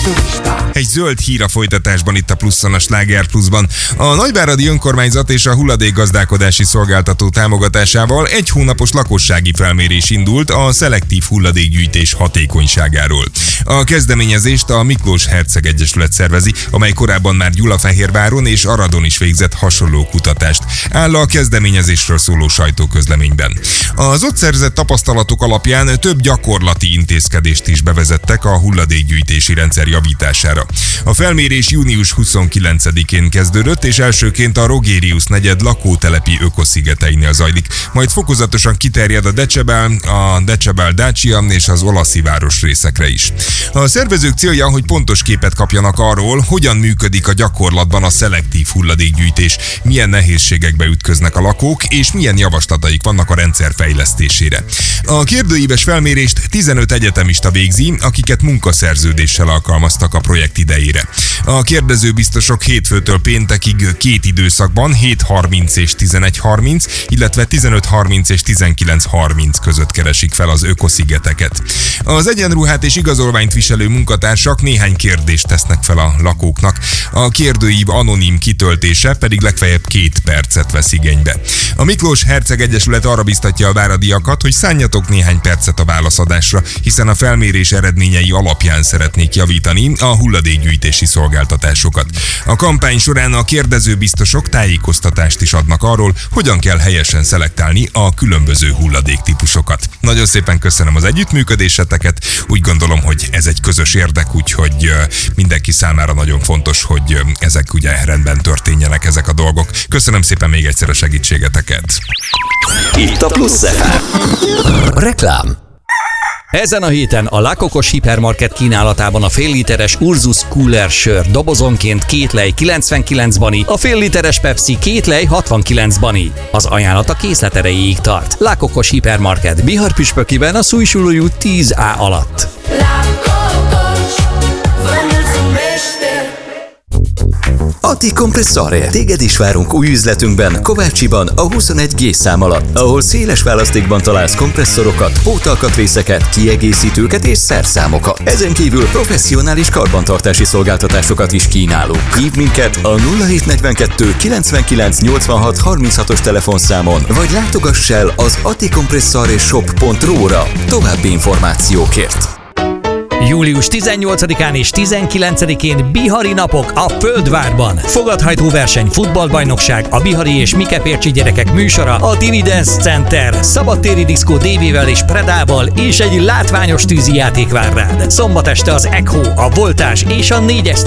Egy zöld hír a folytatásban itt a Pluszon, a Sláger Pluszban. A Nagyváradi Önkormányzat és a hulladékgazdálkodási szolgáltató támogatásával egy hónapos lakossági felmérés indult a szelektív hulladékgyűjtés hatékonyságáról. A kezdeményezést a Miklós Herceg Egyesület szervezi, amely korábban már Gyulafehérváron és Aradon is végzett hasonló kutatást, áll a kezdeményezésről szóló sajtóközleményben. Az ott szerzett tapasztalatok alapján több gyakorlati intézkedést is bevezettek a hulladékgyűjtési rendszer javítására. A felmérés június 29-én kezdődött, és elsőként a Rogérius negyed lakótelepi ökoszigeteinél zajlik, majd fokozatosan kiterjed a Decebel Dacia és az Olaszi város részekre is. A szervezők célja, hogy pontos képet kapjanak arról, hogyan működik a gyakorlatban a szelektív hulladékgyűjtés, milyen nehézségekbe ütköznek a lakók, és milyen javaslataik vannak a rendszer fejlesztésére. A kérdőíves felmérést 15 egyetemista végzi, akiket munkaszerződéssel alkalmaztak a projekt idejére. A kérdezőbiztosok hétfőtől péntekig két időszakban 7:30 és 11:30, illetve 15:30 és 19:30 között keresik fel az ökoszigeteket. Az egyenruhát és igazolványt viselő munkatársak néhány kérdést tesznek fel a lakóknak. A kérdőív anonim kitöltése pedig legfeljebb 2 percet vesz igénybe. A Miklós Herceg Egyesület arra biztatja a váradiakat, hogy szánjatok néhány percet a válaszadásra, hiszen a felmérés eredményei alapján szeretnék javítani a hulladékgyűjtési szolgáltatásokat. A kampány során a kérdezőbiztosok tájékoztatást is adnak arról, hogyan kell helyesen szelektálni a különböző hulladéktípusokat. Nagyon szépen köszönöm az együttműködéseteket, úgy gondolom, hogy ez egy közös érdek, úgyhogy mindenki számára nagyon fontos, hogy ezek ugye rendben történjenek ezek a dolgok. Köszönöm szépen még egyszer a segítségeteket. Itt a Plusz FM. Reklám. Ezen a héten a La Cocos Hipermarket kínálatában a fél literes Ursus Cooler sör dobozonként 2 lej 99 bani, a fél literes Pepsi 2 lej 69 bani. Az ajánlat a készlet erejéig tart. La Cocos Hipermarket Bihar-püspökiben a Szújsulói út 10A alatt. Ati Kompresszore. Téged is várunk új üzletünkben, Kovácsiban, a 21G szám alatt, ahol széles választékban találsz kompresszorokat, pótalkatrészeket, kiegészítőket és szerszámokat. Ezen kívül professzionális karbantartási szolgáltatásokat is kínálunk. Hívd minket a 0742 99 86 36-os telefonszámon, vagy látogass el az atikompressoreshop.ru-ra további információkért. Július 18-án és 19-én Bihari napok a Földvárban. Fogadhajtó verseny, futballbajnokság, a bihari és mikepércsi gyerekek műsora, a Tini Dance Center, szabadtéri diszkó DB-vel és Predával, és egy látványos tűzijáték vár rád. Szombat este az Echo, a Voltás és a 4-es